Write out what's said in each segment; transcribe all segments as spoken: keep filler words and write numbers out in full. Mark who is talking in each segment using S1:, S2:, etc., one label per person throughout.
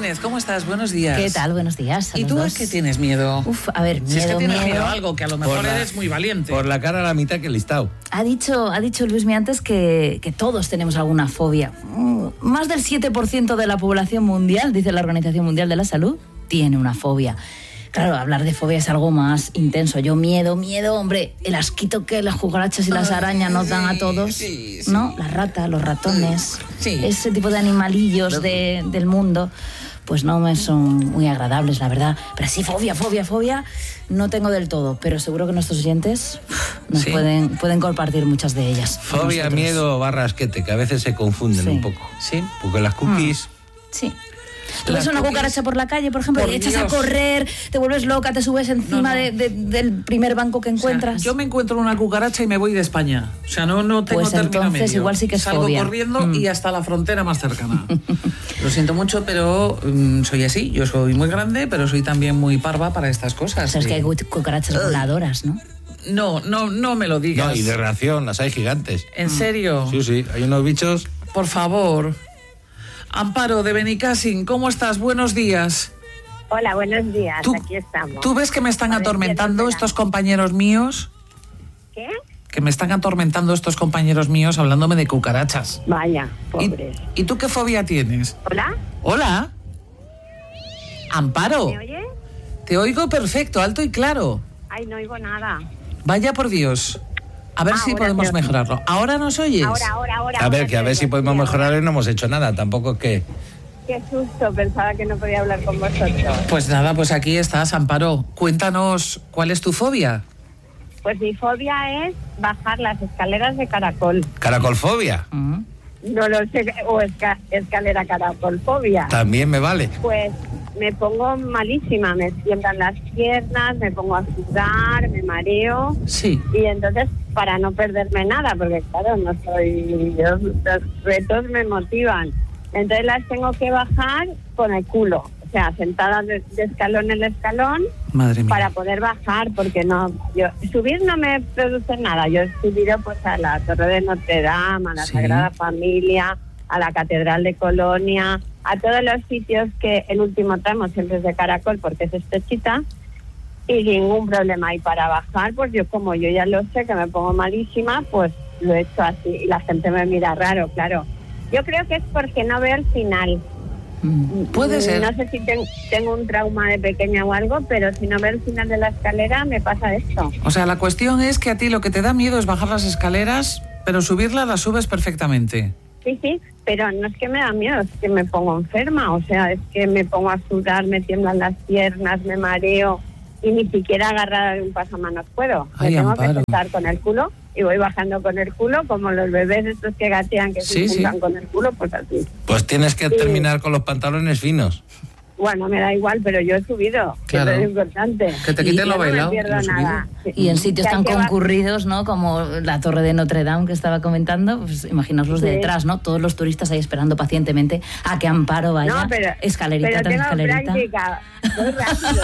S1: Martínez, ¿cómo estás? Buenos días.
S2: ¿Qué tal? Buenos días.
S1: ¿Y tú a qué tienes miedo?
S2: Uf, a ver, miedo,
S1: si es que tienes
S2: miedo.
S1: miedo a algo, que a lo mejor
S3: la,
S1: eres muy valiente.
S3: Por la cara a la mitad que el listado.
S2: Ha dicho, ha dicho Luismi antes que, que todos tenemos alguna fobia. Mm, Más del siete por ciento de la población mundial, dice la Organización Mundial de la Salud, tiene una fobia. Claro, hablar de fobia es algo más intenso. Yo miedo, miedo, hombre, el asquito que las cucarachas y las arañas nos dan a todos,
S1: sí, sí.
S2: ¿no? Las ratas, los ratones,
S1: Sí.
S2: ese tipo de animalillos de, del mundo, pues no me son muy agradables, la verdad. Pero sí, fobia, fobia, fobia, no tengo del todo, pero seguro que nuestros oyentes uf, nos
S1: Sí.
S2: pueden, pueden compartir muchas de ellas.
S3: Fobia,
S2: Nosotros.
S3: miedo, barra asquete, que a veces se confunden
S2: Sí.
S3: un poco.
S1: Sí.
S3: Porque las cookies...
S2: Sí. Tú
S1: Las
S2: ves una
S1: cookies-
S2: cucaracha por la calle, por ejemplo,
S1: Por
S2: y echas a
S1: Dios.
S2: correr, te vuelves loca, te subes encima
S1: No, no.
S2: De, de- del primer banco que
S1: O sea,
S2: encuentras.
S1: yo me encuentro una cucaracha y me voy de España. O sea, no, no tengo
S2: Pues
S1: término
S2: entonces
S1: medio.
S2: igual sí que es
S1: Salgo
S2: fobia.
S1: corriendo
S2: Mm.
S1: y hasta la frontera más cercana. Lo siento mucho, pero mm, soy así. Yo soy muy grande, pero soy también muy parva para estas cosas.
S2: O sea, es
S1: Sí.
S2: que hay cu- cucarachas voladoras, ¿no?
S1: No, no, no me lo digas.
S3: No, y de reacción, las hay gigantes.
S1: ¿En serio?
S3: Sí, sí, hay unos bichos...
S1: Por favor. Amparo de Benicassin, ¿cómo estás? Buenos días.
S4: Hola, buenos días,
S1: ¿Tú,
S4: aquí estamos.
S1: ¿Tú ves que me están
S4: A ver,
S1: atormentando
S4: ¿qué
S1: estos compañeros míos?
S4: ¿Qué?
S1: Que me están atormentando estos compañeros míos hablándome de cucarachas.
S4: Vaya,
S1: ¿Y,
S4: pobres.
S1: ¿Y tú qué fobia tienes?
S4: ¿Hola?
S1: Hola. Amparo.
S4: ¿Me oyes?
S1: Te oigo perfecto, alto y claro.
S4: Ay, no oigo nada.
S1: Vaya por Dios. A ver
S4: Ah,
S1: si
S4: ahora
S1: podemos
S4: te oigo.
S1: mejorarlo. ¿Ahora nos oyes?
S4: Ahora, ahora, ahora.
S3: A ver,
S4: ahora
S3: que a
S4: te
S3: ver si
S4: oigo.
S3: podemos
S4: Sí,
S3: mejorar
S4: ahora.
S3: y no hemos hecho nada. Tampoco es que...
S4: Qué susto, pensaba que no podía hablar con vosotros.
S1: Pues nada, pues aquí estás, Amparo. Cuéntanos, ¿cuál es tu fobia?
S4: Pues mi fobia es bajar las escaleras de caracol.
S3: Caracolfobia.
S2: Mm.
S4: No lo sé, o esca- escalera caracolfobia.
S3: También me vale.
S4: Pues me pongo malísima, me tiemblan las piernas, me pongo a sudar, me mareo.
S1: Sí.
S4: Y entonces, para no perderme nada, porque claro, no soy... yo- los retos me motivan. Entonces las tengo que bajar con el culo. O sea, sentada de, de escalón en escalón
S1: Madre mía.
S4: para poder bajar, porque no... yo subir no me produce nada. Yo he subido pues a la Torre de Notre Dame, a la
S1: Sí.
S4: Sagrada Familia, a la Catedral de Colonia, a todos los sitios que el último tramo siempre es de caracol porque es estrechita. Y ningún problema. Y para bajar, pues yo como yo ya lo sé, que me pongo malísima, pues lo he hecho así. Y la gente me mira raro, claro. Yo creo que es porque no veo el final.
S2: Mm.
S1: Puede ser.
S4: No sé si ten- tengo un trauma de pequeña o algo, pero si no veo el final de la escalera, me pasa esto.
S1: O sea, la cuestión es que a ti lo que te da miedo es bajar las escaleras, pero subirlas las subes perfectamente.
S4: Sí, sí, pero no es que me da miedo, es que me pongo enferma. O sea, es que me pongo a sudar, me tiemblan las piernas, me mareo y ni siquiera agarrar un pasamanos puedo.
S1: Ay,
S4: me tengo
S1: Amparo.
S4: que sentar con el culo y voy bajando con el culo, como los bebés estos que gatean, que
S1: Sí,
S4: se
S1: sí.
S4: juntan con el culo, pues así.
S3: Pues tienes que
S4: Sí.
S3: terminar con los pantalones finos.
S4: Bueno, me da igual, pero yo he subido, que
S1: Claro.
S4: es lo importante.
S1: Que te
S2: Y
S1: quiten
S2: yo
S1: lo
S4: Yo no
S1: bailado.
S4: me
S1: y
S4: pierdo
S1: lo subido.
S4: nada. Sí.
S2: Y en sitios
S4: Que hay
S2: tan
S4: que bajar-
S2: concurridos, ¿no? Como la Torre de Notre Dame que estaba comentando, pues imaginaos los de
S4: Sí.
S2: detrás, ¿no? Todos los turistas ahí esperando pacientemente a que Amparo vaya
S4: No, pero,
S2: escalerita
S4: pero
S2: tras
S4: tengo
S2: escalerita.
S4: práctica. Voy rápido.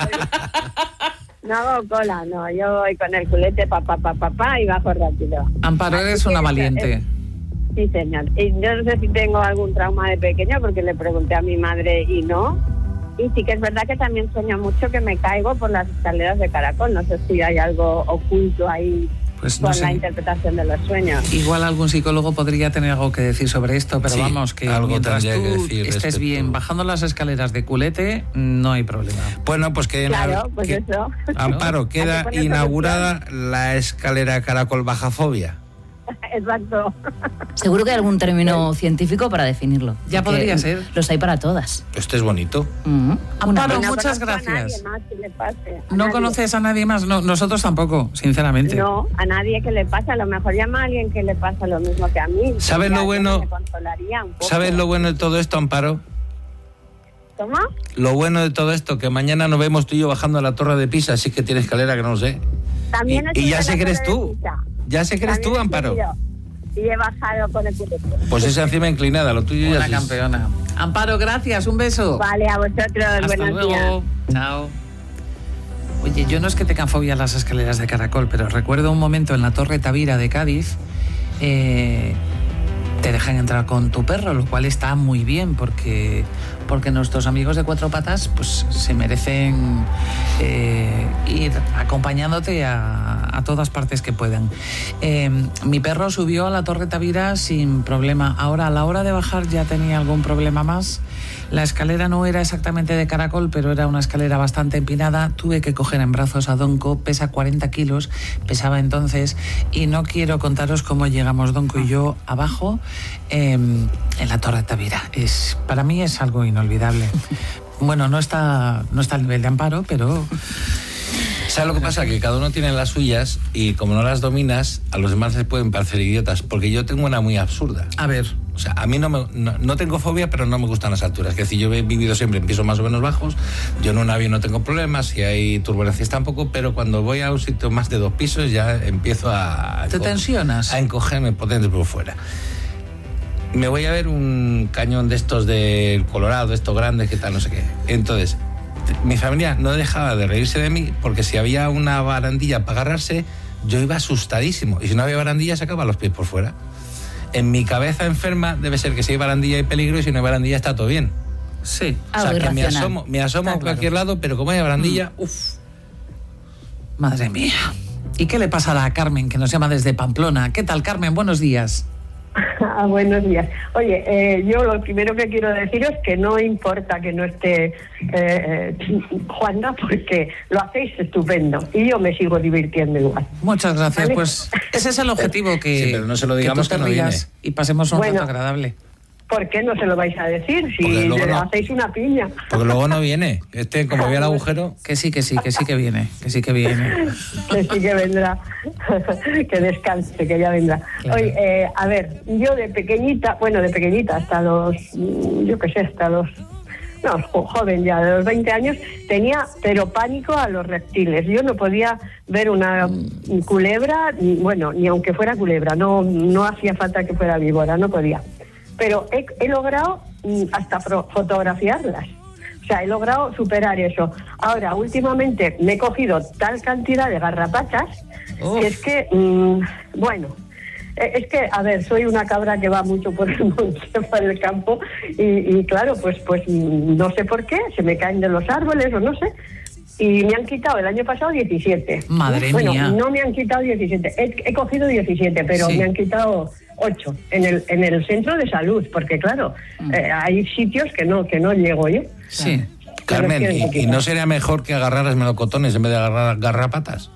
S4: No hago cola, no. Yo voy con el culete, papá, papá, papá, y bajo rápido.
S1: Amparo,
S4: Así
S1: eres
S4: que
S1: una
S4: eso
S1: valiente.
S4: es- Sí, señor. Y yo no sé si tengo algún trauma de pequeño, porque le pregunté a mi madre y no. Y sí que es verdad que también sueño mucho que me caigo por las escaleras de caracol. No sé si hay algo oculto ahí
S1: Pues no
S4: con
S1: sé.
S4: la interpretación de los sueños.
S1: Igual algún psicólogo podría tener algo que decir sobre esto, pero
S3: Sí,
S1: vamos, que
S3: algo
S1: mientras
S3: tendría que
S1: tú
S3: decir
S1: estés
S3: respecto.
S1: bien bajando las escaleras de culete, no hay problema.
S3: Bueno, pues que...
S4: Claro, pues
S3: que-
S4: eso.
S3: Amparo,
S4: Hay que
S3: queda
S4: poner
S3: inaugurada la escalera caracol bajafobia.
S4: Exacto.
S2: Seguro que hay algún término científico para definirlo.
S1: Ya
S2: porque
S1: podría ser.
S2: Los hay para todas.
S3: Este es bonito.
S2: Mm.
S1: Amparo,
S4: No
S1: muchas
S4: conozco a nadie
S1: gracias.
S4: más que le pase, a
S1: ¿No
S4: nadie.
S1: conoces a nadie más? No, nosotros tampoco, sinceramente.
S4: No, a nadie que le pasa. A lo mejor llama a alguien que le pasa lo mismo que a mí.
S3: ¿Sabes
S4: Ya
S3: lo
S4: yo
S3: bueno?
S4: me consolaría un poco.
S3: ¿Sabes lo bueno de todo esto, Amparo?
S4: ¿Cómo?
S3: Lo bueno de todo esto, que mañana nos vemos tú y yo bajando a la Torre de Pisa, así que tiene escalera que no lo sé.
S4: También
S3: Y-
S4: he
S3: y ya
S4: subido
S3: sé
S4: la
S3: que eres
S4: Torre de
S3: tú.
S4: Pisa.
S3: Ya sé que eres
S4: También
S3: tú,
S4: he
S3: Amparo.
S4: subido. Y he bajado con el culete.
S3: Pues esa encima inclinada, lo tuyo ya
S1: Una
S3: sí.
S1: campeona. Amparo, gracias, un beso.
S4: Vale, a vosotros.
S1: Hasta
S4: buenos
S1: luego.
S4: días.
S1: Chao. Oye, yo no es que tenga fobia a las escaleras de caracol, pero recuerdo un momento en la Torre Tavira de Cádiz, eh, te dejan entrar con tu perro, lo cual está muy bien porque, porque nuestros amigos de cuatro patas pues se merecen eh, ir acompañándote a, a todas partes que puedan. Eh, mi perro subió a la Torre Tavira sin problema. Ahora, a la hora de bajar ya tenía algún problema más. La escalera no era exactamente de caracol, pero era una escalera bastante empinada. Tuve que coger en brazos a Donko, pesa cuarenta kilos, pesaba entonces, y no quiero contaros cómo llegamos Donko y yo abajo eh, en la Torre Tavira. Es, para mí es algo inolvidable. Bueno, no está, no está al nivel de Amparo, pero...
S3: ¿Sabes lo que pasa? Que cada uno tiene las suyas y como no las dominas, a los demás les pueden parecer idiotas, porque yo tengo una muy absurda.
S1: A ver...
S3: O sea, a mí no, me, no, no tengo fobia, pero no me gustan las alturas. Es decir, yo he vivido siempre en pisos más o menos bajos, yo en un avión no tengo problemas, si hay turbulencias tampoco, pero cuando voy a un sitio más de dos pisos ya empiezo a...
S1: ¿Te tensionas?
S3: A encogerme por dentro y por fuera. Me voy a ver un cañón de estos del Colorado, de estos grandes, que tal, no sé qué. Entonces, mi familia no dejaba de reírse de mí porque si había una barandilla para agarrarse, yo iba asustadísimo. Y si no había barandilla, sacaba los pies por fuera. En mi cabeza enferma debe ser que si hay barandilla hay peligro y si no hay barandilla está todo bien.
S1: Sí.
S3: O sea, que me asomo, me asomo a cualquier
S1: claro.
S3: lado, pero como hay barandilla,
S1: mm. uff. Madre mía. ¿Y qué le pasa a la Carmen, que nos llama desde Pamplona? ¿Qué tal, Carmen? Buenos días.
S5: Ah, buenos días. Oye, eh, yo lo primero que quiero deciros es que no importa que no esté eh, eh, Juana, porque lo hacéis estupendo y yo me sigo divirtiendo igual.
S1: Muchas gracias.
S5: ¿Vale?
S1: Pues ese es el objetivo, que,
S3: sí, pero no se lo digamos
S1: que tú te
S3: que no
S1: rías
S3: viene.
S1: y pasemos un
S5: Bueno.
S1: rato agradable.
S5: ¿Por qué no se lo vais a decir si
S3: luego no.
S5: hacéis una piña?
S3: porque luego no viene. Este, como vea el agujero...
S1: Que sí, que sí, que sí que viene, que sí que viene.
S5: Que sí que vendrá, que descanse, que ya vendrá.
S1: Claro.
S5: Oye, eh, a ver, yo de pequeñita, bueno, de pequeñita hasta los, yo qué sé, hasta los, no, jo- joven ya, de los veinte años, tenía pero pánico a los reptiles. Yo no podía ver una culebra, bueno, ni aunque fuera culebra, no, no hacía falta que fuera víbora, no podía. Pero he, he logrado mm, hasta fro- fotografiarlas. O sea, he logrado superar eso. Ahora, últimamente me he cogido tal cantidad de garrapatas
S1: Uf.
S5: que es que, mmm, bueno, eh, es que, a ver, soy una cabra que va mucho por el monte, por el campo, y, y claro, pues, pues mm, no sé por qué, se me caen de los árboles o no sé. Y me han quitado el año pasado diecisiete.
S1: Madre
S5: bueno,
S1: mía.
S5: no me han quitado diecisiete. He, he cogido diecisiete, pero
S1: Sí.
S5: me han quitado ocho en el en el centro de salud, porque claro,
S1: Mm.
S5: eh, hay sitios que no que no llego yo.
S1: Sí.
S3: Carmen,
S5: Pero es que-
S3: ¿y, y no sería mejor que agarraras melocotones en vez de agarrar garrapatas?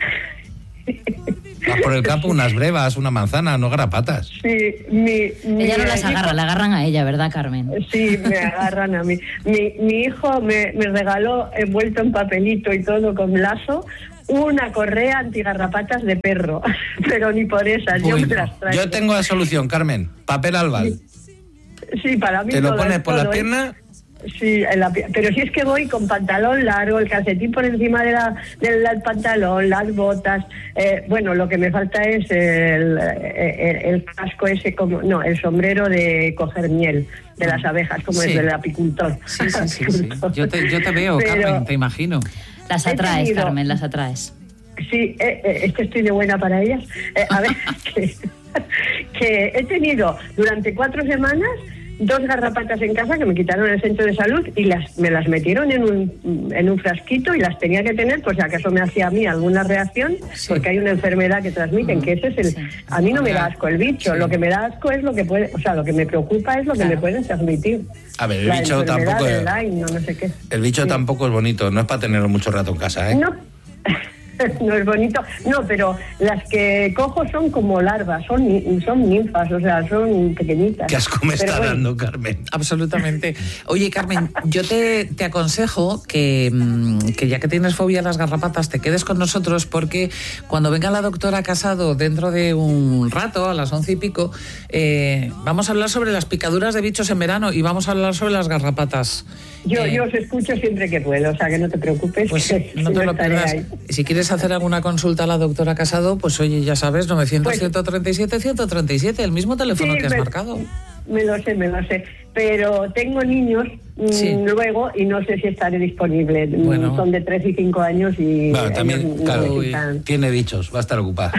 S3: Vas por el campo unas brevas, una manzana, no garrapatas.
S5: Sí, mi, mi
S2: Ella no las
S5: hijo-
S2: agarra, la agarran a ella, ¿verdad, Carmen?
S5: Sí, me agarran a mí. Mi, mi hijo me, me regaló, envuelto en papelito y todo con lazo, una correa antigarrapatas de perro. Pero ni por esas, yo
S1: Uy,
S5: me las traigo.
S3: Yo tengo la solución, Carmen. Papel albal.
S5: Sí, para mí
S3: Te lo
S5: todo
S3: pones
S5: es
S3: por la
S5: todo, ¿eh?
S3: pierna.
S5: Sí, en la pi- pero si es que voy con pantalón largo, el calcetín por encima de la, del del pantalón, las botas. Eh, bueno, lo que me falta es el, el, el casco ese, como no, el sombrero de coger miel de las abejas, como
S1: Sí.
S5: es del apicultor.
S1: Sí, sí, sí, sí. Yo te, yo te veo,
S5: Pero-
S1: Carmen, te imagino.
S2: Las
S5: He
S2: atraes,
S5: tenido-
S2: Carmen, las atraes.
S5: Sí, eh, eh, es que estoy de buena para ellas. Eh, a ver, que, que he tenido durante cuatro semanas dos garrapatas en casa que me quitaron en el centro de salud y las me las metieron en un, en un frasquito y las tenía que tener por si acaso me hacía a mí alguna reacción,
S1: Sí.
S5: porque hay una enfermedad que transmiten, que ese es el...
S2: Sí.
S5: A mí no me da asco el bicho,
S1: Sí.
S5: lo que me da asco es lo que puede... O sea, lo que me preocupa es lo que
S2: Claro.
S5: me pueden transmitir.
S3: A ver, el
S5: La
S3: bicho
S5: enfermedad
S3: tampoco
S5: del
S3: es-
S5: Lyme, no, no sé qué.
S3: El bicho
S5: Sí.
S3: tampoco es bonito, no es para tenerlo mucho rato en casa, ¿eh?
S5: No, no es bonito. No, pero las que cojo son como larvas, son, ni- son ninfas, o sea, son pequeñitas.
S3: Qué asco me
S5: Pero
S3: está
S5: bueno,
S3: dando, Carmen.
S1: Absolutamente. Oye, Carmen, yo te, te aconsejo que, mm, que ya que tienes fobia a las garrapatas, te quedes con nosotros porque cuando venga la doctora Casado dentro de un rato, a las once y pico, eh, vamos a hablar sobre las picaduras de bichos en verano y vamos a hablar sobre las garrapatas.
S5: Yo,
S1: Eh,
S5: yo os escucho siempre que puedo, o sea, que no te preocupes.
S1: Pues
S5: que
S1: no te
S5: yo
S1: lo
S5: estaré
S1: pierdas.
S5: ahí.
S1: Y si quieres hacer alguna consulta a la doctora Casado, pues oye, ya sabes, novecientos,
S5: Pues-
S1: ciento treinta y siete, ciento treinta y siete, el mismo teléfono
S5: Sí,
S1: que has
S5: me-
S1: marcado.
S5: me lo sé, me lo sé. Pero tengo niños
S1: Sí.
S5: mm, luego y no sé si estaré disponible.
S1: Bueno.
S5: Son de tres y cinco años y
S3: Bueno, también,
S5: ellos
S3: claro,
S5: necesitan-
S3: tiene bichos, va a estar ocupada.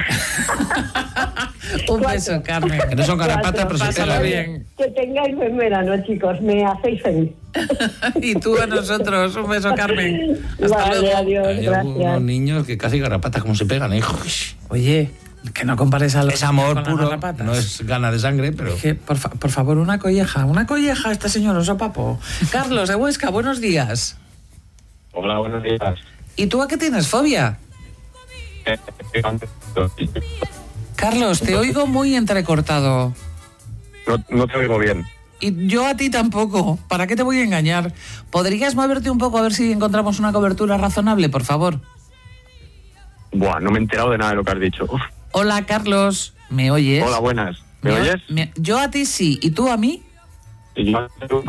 S1: Un
S5: Cuatro.
S1: beso, Carmen.
S3: Que no son garapatas, pero se
S1: Pásalo
S3: pegan.
S1: bien.
S5: Que tengáis buen verano, chicos. Me hacéis feliz.
S1: Y tú a nosotros. Un beso, Carmen. Hasta
S5: Vale,
S1: luego.
S5: adiós,
S3: Hay algunos
S5: gracias.
S3: niños que casi garrapatas como se pegan, hijo.
S1: Oye, que no compares a los
S3: Es amor
S1: con las
S3: puro,
S1: garrapatas.
S3: no es gana de sangre, pero...
S1: Que, por, fa- por favor, una colleja, una colleja a este señor oso papo. Carlos, de Huesca, buenos días.
S6: Hola, buenos días.
S1: ¿Y tú a qué tienes fobia?
S6: Eh,
S1: Carlos, te oigo muy entrecortado.
S6: No, no te oigo bien.
S1: Y yo a ti tampoco. ¿Para qué te voy a engañar? ¿Podrías moverte un poco a ver si encontramos una cobertura razonable, por favor?
S6: Buah, no me he enterado de nada de lo que has dicho. Uf.
S1: Hola, Carlos. ¿Me oyes?
S6: Hola, buenas. ¿Me
S1: o-
S6: oyes?
S1: me- yo a ti sí. ¿Y tú a mí?
S6: Y yo-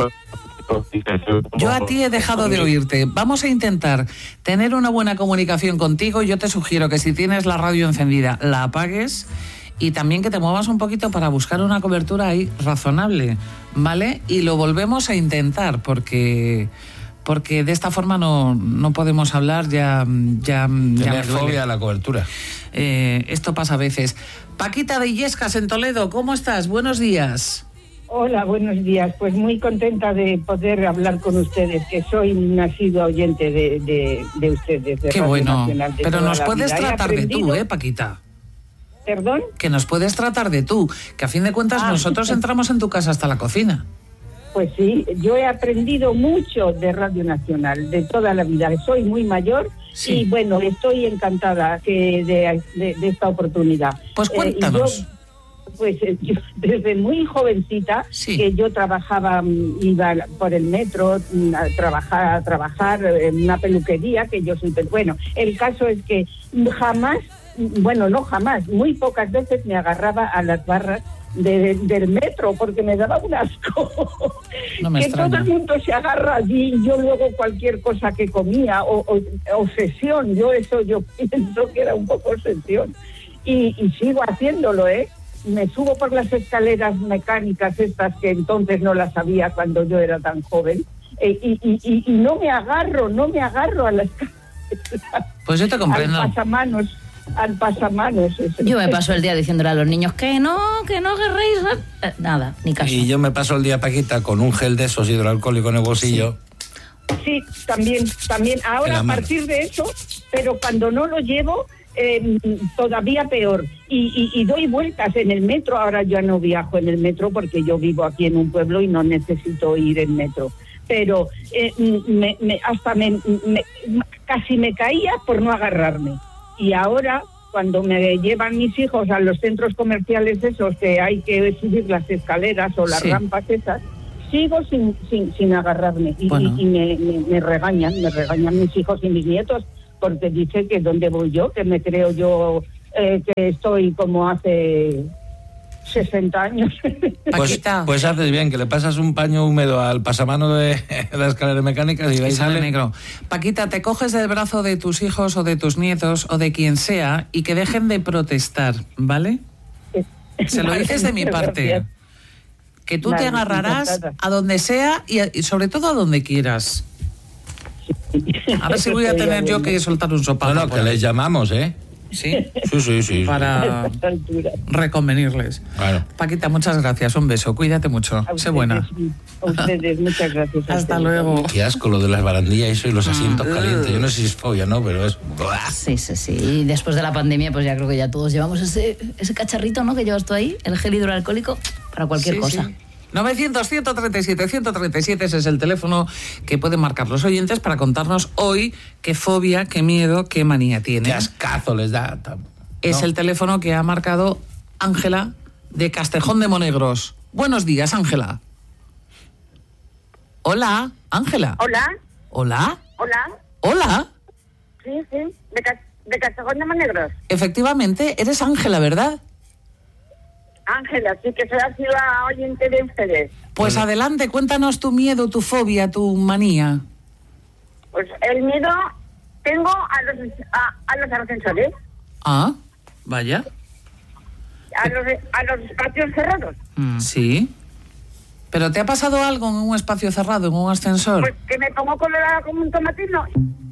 S1: Yo a ti he dejado de oírte. Vamos a intentar tener una buena comunicación contigo. Yo te sugiero que si tienes la radio encendida, la apagues y también que te muevas un poquito para buscar una cobertura ahí razonable, ¿vale? Y lo volvemos a intentar porque porque de esta forma no, no podemos hablar, ya, ya, ya me
S3: Tener
S1: duele.
S3: fobia a la cobertura.
S1: Eh, esto pasa a veces. Paquita de Illescas en Toledo, ¿cómo estás? Buenos días.
S7: Hola, buenos días. Pues muy contenta de poder hablar con ustedes, que soy una asidua oyente de, de, de ustedes. De
S1: Qué
S7: Radio
S1: bueno.
S7: Nacional de
S1: Pero
S7: toda
S1: nos
S7: la
S1: puedes
S7: vida. He
S1: tratar de tú,
S7: aprendido-
S1: ¿eh, Paquita?
S7: ¿Perdón?
S1: Que nos puedes tratar de tú, que a fin de cuentas
S7: Ah.
S1: nosotros entramos en tu casa hasta la cocina.
S7: Pues sí, yo he aprendido mucho de Radio Nacional, de toda la vida. Soy muy mayor
S1: Sí.
S7: y bueno, estoy encantada que de, de- de esta oportunidad.
S1: Pues
S7: Eh, y
S1: cuéntanos.
S7: yo, pues eh, yo, desde muy jovencita,
S1: Sí.
S7: que yo trabajaba, mm, iba por el metro mm, a trabajar, a trabajar en una peluquería, que yo soy... pe- Bueno, el caso es que jamás, mm, bueno, no jamás, muy pocas veces me agarraba a las barras de- del metro porque me daba un asco.
S1: No me
S7: que
S1: extraña.
S7: todo el mundo se agarra allí y yo luego cualquier cosa que comía, o, o- obsesión, yo eso yo pienso que era un poco obsesión. Y, y sigo haciéndolo, ¿eh? Me subo por las escaleras mecánicas estas que entonces no las sabía cuando yo era tan joven, eh, y, y, y, y no me agarro, no me agarro a las
S1: Pues yo te comprendo.
S7: al pasamanos, al pasamanos. eso.
S2: Yo me paso el día diciéndole a los niños que no, que no agarréis. eh, Nada, ni caso.
S3: Y yo me paso el día, Paquita, con un gel de esos hidroalcohólico en el bolsillo.
S7: Sí, también, también.
S3: En
S7: Ahora
S3: la
S7: a
S3: mano.
S7: partir de eso, pero cuando no lo llevo, eh, todavía peor. Y, y, y doy vueltas en el metro. Ahora ya no viajo en el metro porque yo vivo aquí en un pueblo y no necesito ir en metro. Pero eh, me, me- hasta me, me- casi me caía por no agarrarme. Y ahora, cuando me llevan mis hijos a los centros comerciales esos que hay que subir las escaleras o las
S1: Sí.
S7: rampas esas, sigo sin, sin, sin agarrarme y,
S1: Bueno.
S7: y- y me, me- me regañan, me regañan mis hijos y mis nietos porque dice que dónde voy yo, que me creo yo eh, que estoy como hace sesenta años.
S3: Pues,
S1: Paquita.
S3: pues haces bien, que le pasas un paño húmedo al pasamano de las escaleras mecánicas y de ahí
S1: Y sale
S3: sale...
S1: negro. Paquita, te coges del brazo de tus hijos o de tus nietos o de quien sea y que dejen de protestar, ¿vale? Se lo
S7: Vale,
S1: dices de mi
S7: muchas
S1: parte.
S7: gracias.
S1: Que tú
S7: Vale,
S1: te agarrarás
S7: encantada.
S1: a donde sea y, a- y sobre todo a donde quieras. A ver si voy a
S7: Sería
S1: tener yo
S7: bueno.
S1: que soltar un sopapo.
S3: No, no,
S1: por
S3: que
S1: ahí.
S3: les llamamos, ¿eh?
S1: Sí,
S3: Sí, sí, sí.
S1: para
S7: A esta altura.
S1: reconvenirles.
S3: Claro.
S1: Paquita, muchas gracias. Un beso. Cuídate mucho.
S7: A
S1: Sé
S7: ustedes,
S1: buena.
S7: A ustedes, muchas gracias. a
S1: Hasta
S7: ustedes.
S1: luego.
S3: Qué asco lo de las barandillas y eso y los asientos
S1: Mm.
S3: calientes. Yo no sé si es fobia, ¿no? Pero es...
S2: Sí, sí, sí. Y después de la pandemia, pues ya creo que ya todos llevamos ese, ese cacharrito, ¿no? Que llevas tú ahí, el gel hidroalcohólico, para cualquier
S1: Sí,
S2: cosa.
S1: sí. novecientos, ciento treinta y siete, ciento treinta y siete, ese es el teléfono que pueden marcar los oyentes para contarnos hoy qué fobia, qué miedo, qué manía
S3: Qué
S1: tiene.
S3: ascazo les da.
S1: Es
S3: No.
S1: el teléfono que ha marcado Ángela de Castejón de Monegros. Buenos días, Ángela. Hola, Ángela.
S4: Hola,
S1: Hola.
S4: hola.
S1: Hola.
S4: Sí, sí, de, Cas- de Castejón de Monegros.
S1: Efectivamente, eres Ángela, ¿verdad?
S4: Ángela, sí que soy así la oyente de ustedes.
S1: Pues adelante, cuéntanos tu miedo, tu fobia, tu manía.
S4: Pues el miedo tengo a los, a, a los ascensores,
S1: Ah, vaya.
S4: a los, a los espacios cerrados.
S1: Sí. ¿Pero te ha pasado algo en un espacio cerrado, en un ascensor?
S7: Pues que me pongo colorada como un tomatino.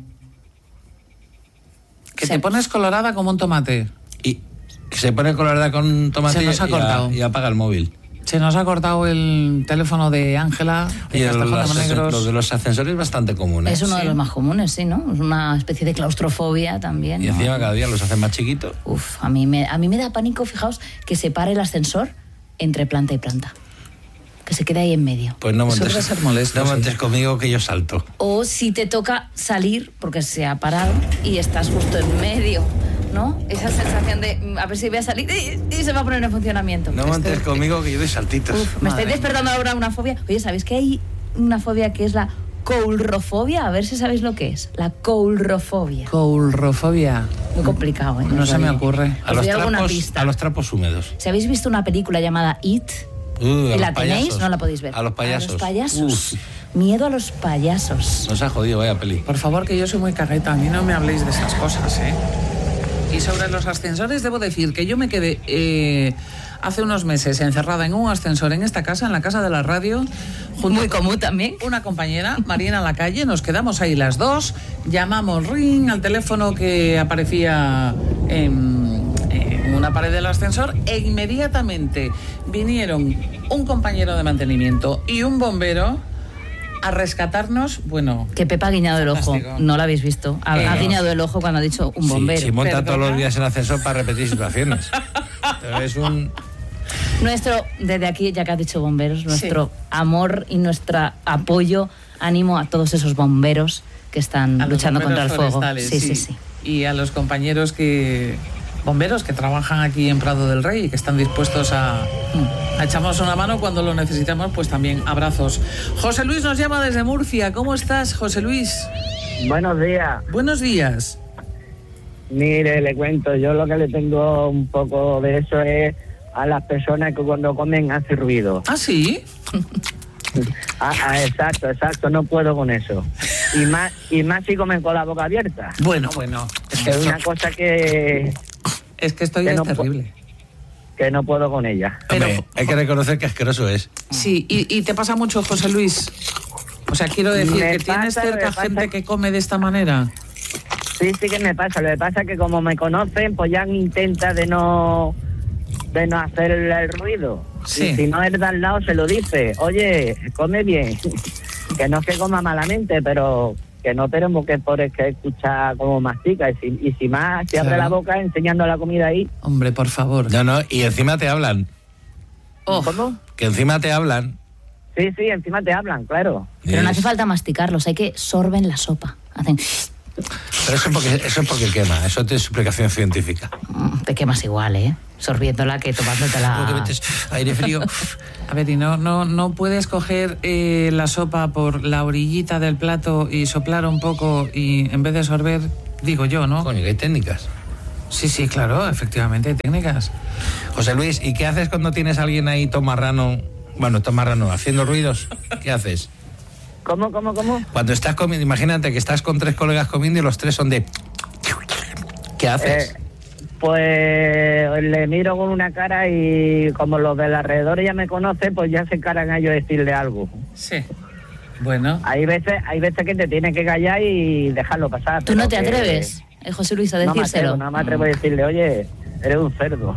S1: Que
S2: Sí.
S1: te pones colorada como un tomate.
S3: Y que se pone colorada con tomate
S1: Se nos ha
S3: y,
S1: cortado.
S3: a- y apaga el móvil.
S1: Se nos ha cortado el teléfono de Ángela, de
S3: Y
S1: Castejón de
S3: los,
S1: Monegros.
S3: los de los ascensores es bastante común, ¿eh?
S2: Es uno
S1: Sí.
S2: de los más comunes, sí, ¿no? Es una especie de claustrofobia también.
S3: Y
S2: ¿no?
S3: encima cada día los hacen más chiquitos.
S2: Uf, a mí, me, a mí me da pánico, fijaos, que se pare el ascensor entre planta y planta. Que se quede ahí en medio.
S3: Pues no
S1: Eso
S3: montes,
S1: debe ser molesto,
S3: no
S1: sí.
S3: montes conmigo que yo salto.
S2: O si te toca salir porque se ha parado y estás justo en medio, ¿no? Esa sensación de mm, a ver si voy a salir y, y se va a poner en funcionamiento.
S3: No montes
S2: Este-
S3: conmigo que yo doy saltitos.
S2: Uf, me
S1: Madre
S2: estáis
S1: mía.
S2: despertando ahora una fobia. Oye, ¿sabéis que hay una fobia que es la coulrofobia? A ver si sabéis lo que es. La coulrofobia.
S1: Coulrofobia.
S2: Muy complicado, ¿eh?
S1: No se me ocurre.
S3: A
S2: Os
S3: los,
S2: doy alguna
S3: trapos,
S2: pista.
S3: a los trapos húmedos.
S2: Si habéis visto una película llamada It,
S3: Uh, a
S2: y
S3: los
S2: la tenéis,
S3: payasos.
S2: no la podéis ver.
S3: A los payasos.
S2: A los payasos.
S3: Uf,
S2: Miedo a los payasos.
S3: nos ha jodido, vaya peli.
S1: Por favor, que yo soy muy cagueta. A mí no me habléis de esas cosas, ¿eh? Y sobre los ascensores, debo decir que yo me quedé eh, hace unos meses encerrada en un ascensor en esta casa, en la casa de la radio. Junto
S2: Muy
S1: con
S2: común también.
S1: una compañera, Marina Lacalle, nos quedamos ahí las dos, llamamos ring al teléfono que aparecía en, en una pared del ascensor e inmediatamente vinieron un compañero de mantenimiento y un bombero a rescatarnos, bueno...
S2: Que Pepa ha guiñado el ojo.
S1: Fantástico.
S2: No lo habéis visto. Ha,
S1: Eh,
S2: ha guiñado el ojo cuando ha dicho un
S3: Sí,
S2: bombero.
S3: si monta
S1: ¿Perdona?
S3: todos los días en ascensor para repetir situaciones. Pero es un...
S2: Nuestro, desde aquí, ya que has dicho bomberos, nuestro amor y nuestro apoyo, ánimo a todos esos bomberos que están
S1: a los
S2: luchando contra el
S1: bomberos
S2: fuego.
S1: forestales,
S2: Sí, sí, sí.
S1: Y a los compañeros que bomberos que trabajan aquí en Prado del Rey y que están dispuestos a, a echarnos una mano cuando lo necesitamos, pues también abrazos. José Luis nos llama desde Murcia. ¿Cómo estás, José Luis?
S8: Buenos días.
S1: Buenos días.
S8: Mire, le cuento, yo lo que le tengo un poco de eso es a las personas que cuando comen hace ruido.
S1: ¿Ah, sí?
S8: Ah, ah, exacto, exacto, no puedo con eso. Y más y más si comen con la boca abierta.
S1: Bueno, bueno. Es que
S8: Es
S1: esto,
S8: una cosa que,
S1: es que esto
S8: que
S1: ya
S8: no
S1: es
S8: po-
S1: terrible.
S8: que no puedo con ella.
S1: Pero-
S3: Hombre, hay que reconocer que asqueroso es.
S1: Sí, y, y te pasa mucho, José Luis. O sea, quiero decir
S8: Me
S1: que tienes
S8: pasa,
S1: cerca
S8: me pasa.
S1: gente que come de esta manera.
S8: Sí, sí que me pasa. Lo que pasa es que como me conocen, pues ya intenta de no de no hacer el, el ruido.
S1: Sí.
S8: Y si no es de al lado, se lo dice. Oye, come bien. Que no es que coma malamente, pero que no tenemos que por que escuchar cómo mastica. Y si, y si más, si abre
S1: Claro.
S8: la boca enseñando la comida ahí.
S1: Hombre, por favor.
S3: No, no, y encima te hablan.
S1: Oh.
S8: ¿Cómo?
S3: Que encima te hablan.
S8: Sí, sí, encima te hablan, claro.
S2: Pero no hace
S3: Es-
S2: falta masticarlos, hay que sorben la sopa. Hacen...
S3: Pero eso porque, eso es porque quema, eso tiene su explicación científica.
S2: Mm, Te quemas igual, ¿eh? Sorbiéndola que tomándotela.
S3: Porque metes aire frío.
S1: A ver, y no, no, no puedes coger eh, la sopa por la orillita del plato y soplar un poco y en vez de sorber, digo yo, ¿no?
S3: Coño, que hay técnicas.
S1: Sí, sí, claro, efectivamente, hay técnicas.
S3: José Luis, ¿y qué haces cuando tienes a alguien ahí tomarrano? Bueno, tomarrano, haciendo ruidos. ¿Qué haces?
S8: ¿Cómo, cómo, cómo?
S3: Cuando estás comiendo, imagínate que estás con tres colegas comiendo y los tres son de... ¿Qué haces?
S8: Eh, pues le miro con una cara y como los del alrededor ya me conocen, pues ya se encaran a ellos decirle algo.
S1: Sí. Bueno,
S8: Hay veces, hay veces que te tienes que callar y dejarlo pasar.
S2: ¿Tú
S8: pero
S2: no te
S8: que-
S2: atreves, eh, José Luis, a
S8: No me
S2: decírselo?
S8: atrevo, no me atrevo a decirle, oye, eres un cerdo.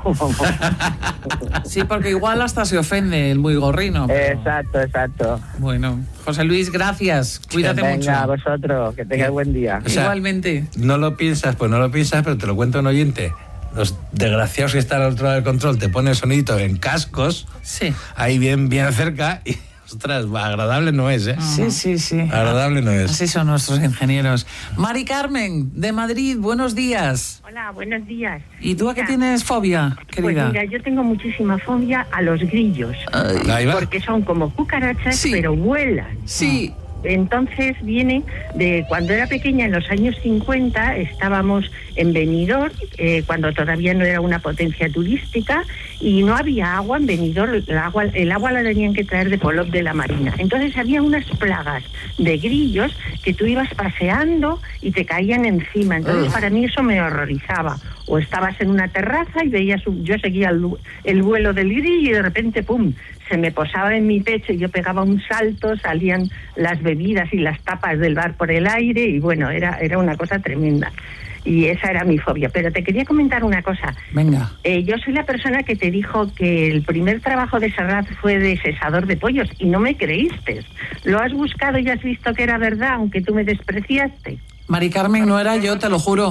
S1: sí, porque igual hasta se ofende el muy gorrino. pero-
S8: Exacto, exacto.
S1: Bueno, José Luis, gracias. Cuídate
S8: Venga, a
S1: mucho.
S8: vosotros, que tengáis buen día.
S3: O sea,
S1: Igualmente.
S3: No lo piensas, pues no lo piensas, pero te lo cuento un oyente. Los desgraciados que están al otro lado del control te ponen el sonidito en cascos,
S1: Sí.
S3: ahí bien, bien cerca, y ostras, agradable no es, ¿eh?
S1: Sí, sí, sí.
S3: Agradable no es.
S1: Así son nuestros ingenieros. Mari Carmen, de Madrid, buenos días.
S9: Hola, buenos días.
S1: ¿Y tú a qué
S9: Mira,
S1: tienes fobia,
S9: Pues
S1: querida?
S9: mira, yo tengo muchísima fobia a los grillos,
S1: Ay,
S3: Ahí va.
S9: porque son como cucarachas,
S1: Sí.
S9: pero vuelan.
S1: sí.
S9: Entonces viene de cuando era pequeña, en los años cincuenta, estábamos en Benidorm, eh, cuando todavía no era una potencia turística, y no había agua en Benidorm, el agua, el agua la tenían que traer de Polop de la Marina. Entonces había unas plagas de grillos que tú ibas paseando y te caían encima. Entonces
S1: Ugh.
S9: para mí eso me horrorizaba. O estabas en una terraza y veías, un- yo seguía el, el vuelo del grillo y de repente, ¡pum!, se me posaba en mi pecho y yo pegaba un salto, salían las bebidas y las tapas del bar por el aire y bueno, era, era una cosa tremenda. Y esa era mi fobia. Pero te quería comentar una cosa.
S1: Venga.
S9: Eh, yo soy la persona que te dijo que el primer trabajo de Serrat fue de cesador de pollos y no me creíste. Lo has buscado y has visto que era verdad, aunque tú me despreciaste.
S1: Mari Carmen, no era yo, te lo juro.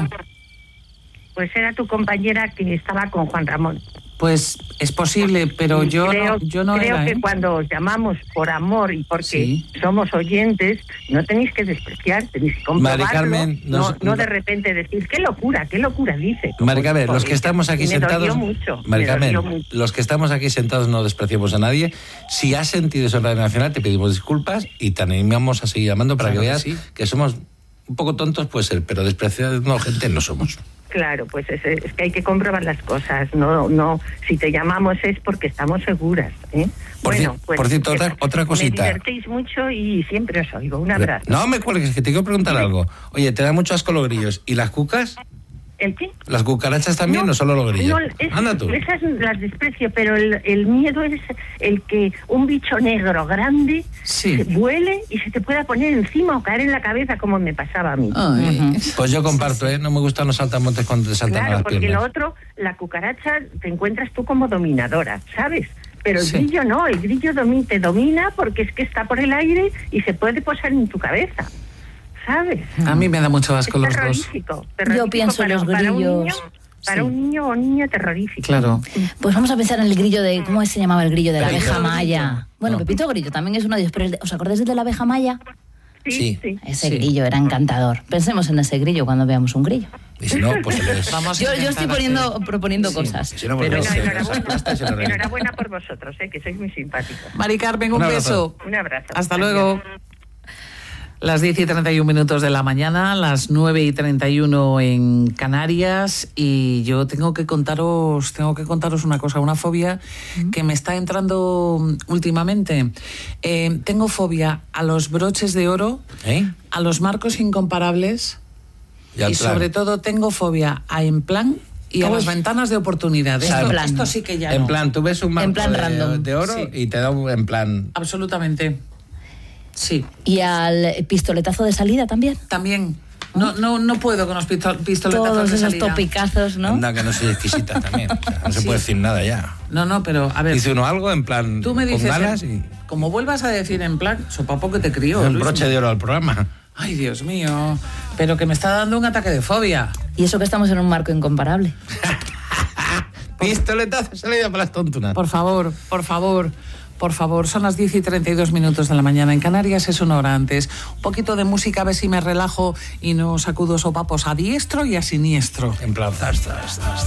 S9: Pues era tu compañera que estaba con Juan Ramón.
S1: Pues es posible, pero
S9: Y
S1: yo
S9: creo,
S1: no, yo no
S9: creo
S1: era,
S9: que
S1: ¿eh?
S9: cuando os llamamos por amor y porque
S1: Sí.
S9: somos oyentes, no tenéis que despreciar, tenéis que comprobarlo.
S3: Mari Carmen,
S9: no,
S3: nos-
S9: no de repente decir, qué locura, qué locura dice.
S3: Mari Carmen, los que estamos aquí
S9: me
S3: sentados.
S9: Dolió mucho,
S3: Mari
S9: me
S3: Carmen,
S9: dolió mucho.
S3: los que estamos aquí sentados no despreciamos a nadie. Si has sentido eso en Radio Nacional, te pedimos disculpas y te animamos a seguir llamando para
S1: Claro
S3: que
S1: que
S3: veas
S1: sí.
S3: que somos un poco tontos, puede ser, pero despreciando gente no somos.
S9: Claro, pues es, es que hay que comprobar las cosas. No, no. Si te llamamos es porque estamos seguras. ¿eh?
S3: Por
S9: bueno,
S3: ci-
S9: pues
S3: por cierto, otra- otra cosita.
S9: Me divertéis mucho y siempre os oigo. Un abrazo.
S3: No me cuelgues, que te quiero preguntar algo. Oye, te da mucho asco los grillos. ¿Y las cucas?
S9: ¿El qué?
S3: ¿Las cucarachas también o solo los grillos?
S9: No, es-
S3: Anda tú.
S9: esas las desprecio, pero el, el miedo es el que un bicho negro grande
S1: Sí.
S9: se vuele y se te pueda poner encima o caer en la cabeza como me pasaba a mí.
S1: Ay.
S3: Pues yo comparto, ¿eh? No me gustan los saltamontes cuando te saltan a
S9: Claro,
S3: las
S9: porque
S3: piernas.
S9: lo otro, la cucaracha te encuentras tú como dominadora, ¿sabes? Pero el
S1: Sí.
S9: grillo no, el grillo domi- te domina porque es que está por el aire y se puede posar en tu cabeza, ¿sabes?
S1: A mí me da mucho asco
S9: Es
S1: los dos.
S9: terrorífico, terrorífico
S2: Yo pienso en
S9: para,
S2: los
S9: para un
S2: grillos.
S9: niño, para
S1: Sí.
S9: un niño o niña terrorífico.
S1: Claro.
S2: Pues vamos a pensar en el grillo de... ¿Cómo se llamaba el grillo de la
S3: Pepito
S2: abeja
S3: Grillo.
S2: maya? Bueno,
S3: No.
S2: Pepito Grillo también es uno de ellos, pero el de- ¿os acordáis del de la abeja maya?
S9: Sí,
S3: Sí.
S9: sí.
S2: Ese
S1: Sí.
S2: grillo era encantador. Pensemos en ese grillo cuando veamos un grillo.
S3: Y si no, pues se les...
S1: Vamos a
S2: Yo, yo
S1: intentar
S2: estoy poniendo,
S1: hacer-
S2: proponiendo
S1: Sí.
S2: cosas.
S3: Si no, pues
S2: pero-
S3: se
S9: Bueno,
S3: les
S9: enhorabuena,
S3: aplasta y se les revienta.
S9: enhorabuena por vosotros, eh, que sois muy simpáticos.
S1: Mari Carmen, un,
S3: Un abrazo.
S1: beso.
S9: Un abrazo.
S1: Hasta
S9: Adiós.
S1: luego. Las diez y treinta y un minutos de la mañana, las nueve y treinta y uno en Canarias, y yo tengo que contaros, tengo que contaros una cosa, una fobia que me está entrando últimamente. Eh, tengo fobia a los broches de oro,
S3: ¿Eh?
S1: a los marcos incomparables
S3: Y al
S1: y
S3: plan.
S1: sobre todo tengo fobia a en plan y a
S2: ¿Cómo
S1: las
S2: es?
S1: ventanas de oportunidad.
S3: O sea,
S1: Esto,
S3: en plan.
S1: esto sí que ya
S3: En
S1: no.
S3: plan, tú ves un marco
S2: En plan
S3: de,
S2: random.
S3: de oro
S1: Sí.
S3: y te da un en plan...
S1: Absolutamente. Sí.
S2: Y al pistoletazo de salida también.
S1: También. No, no, no puedo con los pisto- pistoletazos
S2: Todos
S1: de
S2: esos
S1: salida.
S2: topicazos, ¿no?
S3: Anda, que no soy exquisita también. O sea, no se
S1: Sí.
S3: puede decir nada ya.
S1: No, no, pero a ver.
S3: Dice uno algo en plan
S1: Tú me
S3: con
S1: dices,
S3: ganas
S1: en-
S3: y
S1: como vuelvas a decir en plan, sopapo que te crió.
S3: un
S1: Luis.
S3: broche de oro al programa.
S1: Ay, Dios mío. Pero que me está dando un ataque de fobia.
S2: Y eso que estamos en un marco incomparable.
S3: Pistoletazo salida para las tontunas.
S1: Por favor, por favor. Por favor, son las diez y treinta y dos minutos de la mañana. En Canarias es una hora antes. Un poquito de música, a ver si me relajo y no sacudo sopapos a diestro y a siniestro.
S3: En plan, zas, zas, zas.